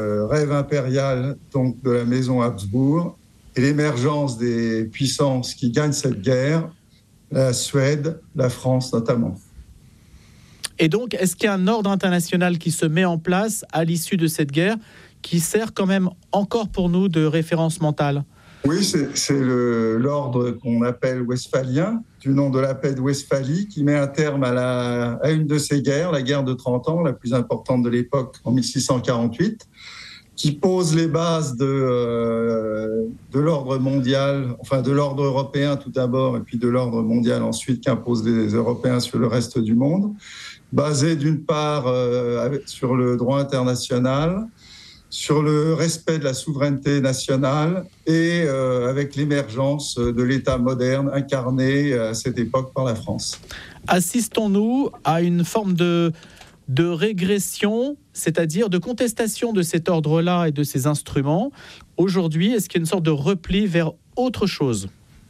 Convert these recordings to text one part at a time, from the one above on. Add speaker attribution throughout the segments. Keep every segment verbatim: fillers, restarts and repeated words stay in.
Speaker 1: euh, rêve impérial donc, de la maison Habsbourg et l'émergence des puissances qui gagnent cette guerre, la Suède, la France notamment.
Speaker 2: Et donc, est-ce qu'il y a un ordre international qui se met en place à l'issue de cette guerre qui sert quand même encore pour nous de référence mentale ?
Speaker 1: Oui, c'est, c'est le, l'ordre qu'on appelle westphalien, du nom de la paix de Westphalie, qui met un terme à, la, à une de ces guerres, la guerre de trente ans, la plus importante de l'époque, en mille six cent quarante-huit, qui pose les bases de, euh, de l'ordre mondial, enfin de l'ordre européen tout d'abord, et puis de l'ordre mondial ensuite, qu'imposent les Européens sur le reste du monde, basé d'une part euh, avec, sur le droit international, sur le respect de la souveraineté nationale et euh, avec l'émergence de l'État moderne incarné à cette époque par la France.
Speaker 2: Assistons-nous à une forme de, de régression, c'est-à-dire de contestation de cet ordre-là et de ces instruments. Aujourd'hui, est-ce qu'il y a une sorte de repli vers autre chose ?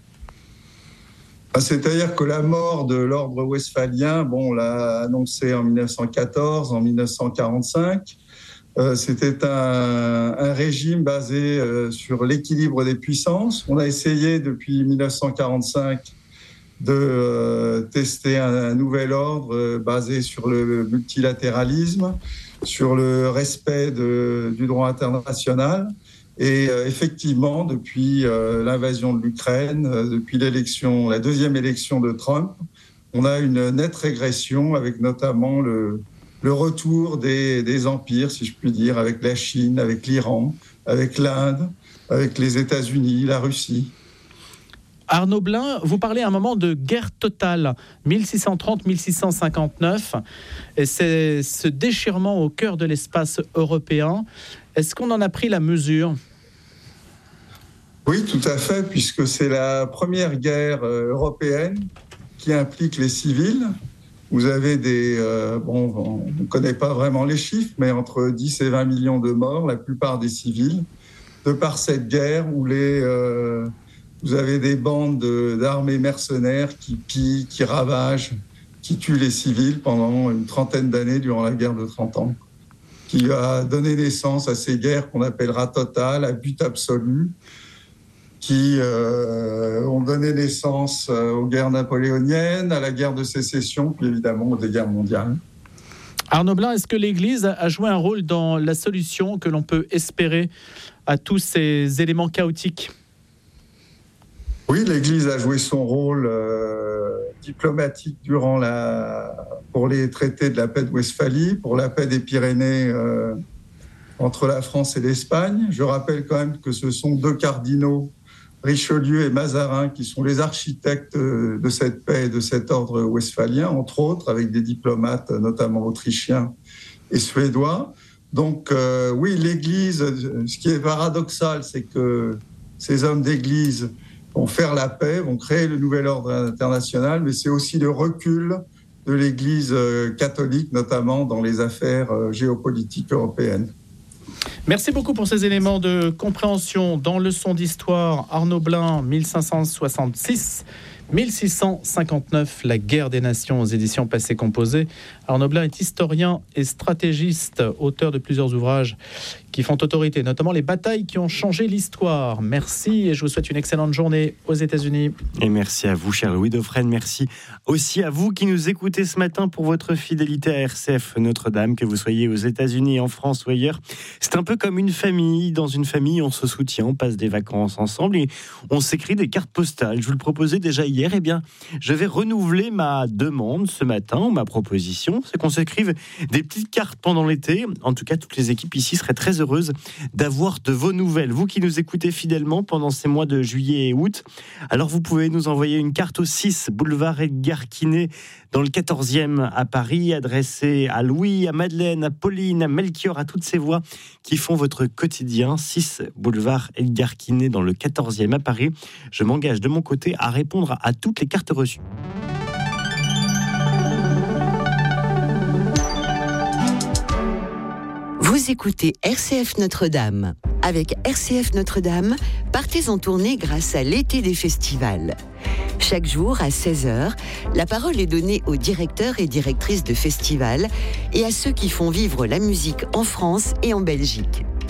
Speaker 1: C'est-à-dire que la mort de l'ordre westphalien, bon, on l'a annoncé en dix-neuf cent quatorze, en dix-neuf cent quarante-cinq. Euh, c'était un, un régime basé euh, sur l'équilibre des puissances. On a essayé depuis dix-neuf cent quarante-cinq de euh, tester un, un nouvel ordre euh, basé sur le multilatéralisme, sur le respect de, du droit international. Et euh, effectivement, depuis euh, l'invasion de l'Ukraine, euh, depuis l'élection, la deuxième élection de Trump, on a une nette régression avec notamment le le retour des, des empires, si je puis dire, avec la Chine, avec l'Iran, avec l'Inde, avec les États-Unis, la Russie.
Speaker 2: Arnaud Blin, vous parlez à un moment de guerre totale, mille six cent trente à mille six cent cinquante-neuf, et c'est ce déchirement au cœur de l'espace européen. Est-ce qu'on en a pris la mesure ?
Speaker 1: Oui, tout à fait, puisque c'est la première guerre européenne qui implique les civils. Vous avez des... Euh, bon, on ne connaît pas vraiment les chiffres, mais entre dix et vingt millions de morts, la plupart des civils, de par cette guerre où les, euh, vous avez des bandes de, d'armées mercenaires qui pillent, qui ravagent, qui tuent les civils pendant une trentaine d'années durant la guerre de trente ans, qui a donné naissance à ces guerres qu'on appellera totales, à but absolu, qui euh, ont donné naissance euh, aux guerres napoléoniennes, à la guerre de sécession, puis évidemment aux guerres mondiales.
Speaker 2: Arnaud Blin, est-ce que l'Église a joué un rôle dans la solution que l'on peut espérer à tous ces éléments chaotiques ?
Speaker 1: Oui, l'Église a joué son rôle euh, diplomatique durant la, pour les traités de la paix de Westphalie, pour la paix des Pyrénées euh, entre la France et l'Espagne. Je rappelle quand même que ce sont deux cardinaux, Richelieu et Mazarin, qui sont les architectes de cette paix et de cet ordre westphalien, entre autres, avec des diplomates, notamment autrichiens et suédois. Donc euh, oui, l'Église, ce qui est paradoxal, c'est que ces hommes d'Église vont faire la paix, vont créer le nouvel ordre international, mais c'est aussi le recul de l'Église catholique, notamment dans les affaires géopolitiques européennes.
Speaker 2: Merci beaucoup pour ces éléments de compréhension dans Leçon d'histoire. Arnaud Blin, mille cinq cent soixante-six à mille six cent cinquante-neuf, la guerre des nations aux éditions Passé Composé. Arnaud Blin est historien et stratégiste, auteur de plusieurs ouvrages qui font autorité, notamment les batailles qui ont changé l'histoire. Merci et je vous souhaite une excellente journée aux États-Unis.
Speaker 3: Et merci à vous, cher Louis Dauphren. Merci aussi à vous qui nous écoutez ce matin pour votre fidélité à R C F Notre-Dame, que vous soyez aux États-Unis, en France ou ailleurs. C'est un peu comme une famille. Dans une famille, on se soutient, on passe des vacances ensemble et on s'écrit des cartes postales. Je vous le proposais déjà hier. Eh bien, je vais renouveler ma demande ce matin, ou ma proposition, c'est qu'on s'écrive des petites cartes pendant l'été. En tout cas, toutes les équipes ici seraient très heureuses d'avoir de vos nouvelles. Vous qui nous écoutez fidèlement pendant ces mois de juillet et août, alors vous pouvez nous envoyer une carte au six boulevard Edgar Quinet dans le quatorzième à Paris, adressée à Louis, à Madeleine, à Pauline, à Melchior, à toutes ces voix qui font votre quotidien. six boulevard Edgar Quinet dans le quatorzième à Paris. Je m'engage de mon côté à répondre à toutes les cartes reçues.
Speaker 4: Vous écoutez R C F Notre-Dame. Avec R C F Notre-Dame, partez en tournée grâce à l'été des festivals. Chaque jour, à seize heures, la parole est donnée aux directeurs et directrices de festivals et à ceux qui font vivre la musique en France et en Belgique.